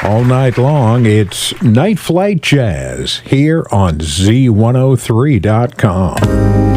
All night long, it's Night Flight Jazz here on Z103.com.